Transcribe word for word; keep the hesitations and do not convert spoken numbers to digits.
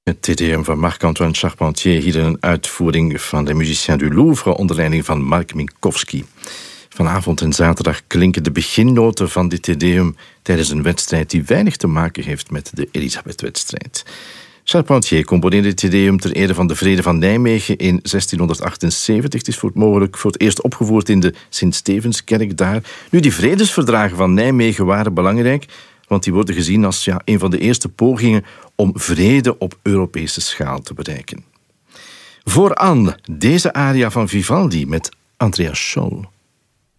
Het Te Deum van Marc-Antoine Charpentier, hier een uitvoering van de Musiciens du Louvre onder leiding van Mark Minkowski. Vanavond en zaterdag klinken de beginnoten van dit Te Deum tijdens een wedstrijd die weinig te maken heeft met de Elisabeth-wedstrijd. Charpentier componeerde het Te Deum ter ere van de Vrede van Nijmegen in zestienhonderdachtenzeventig. Het is voor het mogelijk voor het eerst opgevoerd in de Sint-Stevenskerk daar. Nu, die vredesverdragen van Nijmegen waren belangrijk, want die worden gezien als ja, een van de eerste pogingen om vrede op Europese schaal te bereiken. Vooraan deze aria van Vivaldi met Andreas Scholl.